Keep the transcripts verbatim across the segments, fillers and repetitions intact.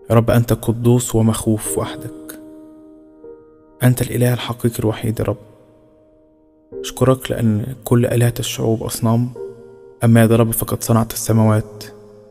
يا رب أنت قدوس ومخوف وحدك، أنت الإله الحقيقي الوحيد. يا رب أشكرك لأن كل آلهة الشعوب أصنام، أما يا رب فقد صنعت السماوات.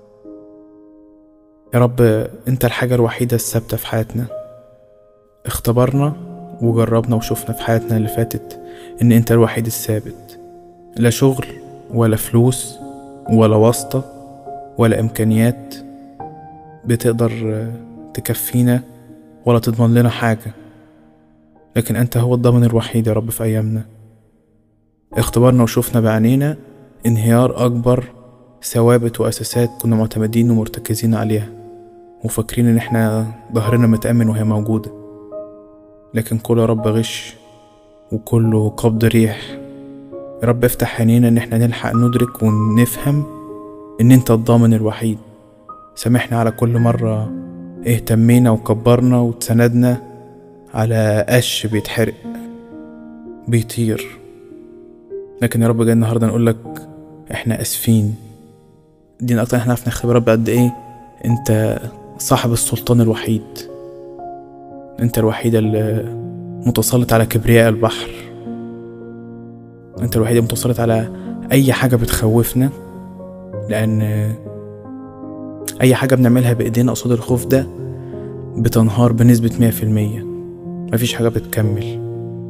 يا رب أنت الحاجة الوحيدة الثابتة في حياتنا. اختبرنا وجربنا وشوفنا في حياتنا اللي فاتت إن أنت الوحيد الثابت، لا شغل ولا فلوس ولا واسطة ولا إمكانيات بتقدر تكفينا ولا تضمن لنا حاجة، لكن أنت هو الضامن الوحيد يا رب في أيامنا. اختبرنا وشوفنا بعينينا انهيار أكبر ثوابت وأساسات كنا معتمدين ومرتكزين عليها وفاكرين إن احنا ظهرنا متأمن وهي موجودة، لكن كله يا رب غش وكله قبض ريح. يا رب افتح عينينا إن احنا نلحق ندرك ونفهم إن انت الضامن الوحيد. سامحنا على كل مرة اهتمينا وكبرنا وتسندنا على قش بيتحرق بيطير، لكن يا رب جاي النهاردة نقولك احنا اسفين. دي اكتر احنا عرفنا نختبر رب قد ايه انت صاحب السلطان الوحيد، انت الوحيد المتسلط على كبرياء البحر، انت الوحيد المتسلط على اي حاجة بتخوفنا، لان اي حاجة بنعملها بايدينا قصاد الخوف ده بتنهار بنسبة مية في المية، مفيش حاجة بتكمل،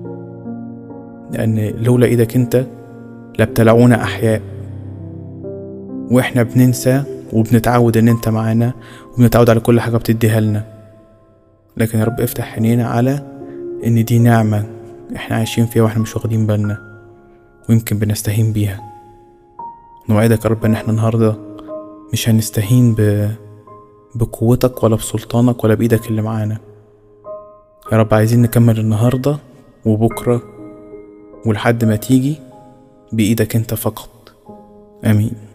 لان لولا ايدك انت لابتلعونا احياء. واحنا بننسى وبنتعود ان انت معانا وبنتعود على كل حاجة بتديها لنا، لكن يا رب افتح عينينا على ان دي نعمة احنا عايشين فيها واحنا مش واخدين بالنا ويمكن بنستهين بيها. نوعدك يا رب ان احنا النهاردة مش هنستهين ب... بقوتك ولا بسلطانك ولا بإيدك اللي معانا. يا رب عايزين نكمل النهاردة وبكرة ولحد ما تيجي بإيدك انت فقط. آمين.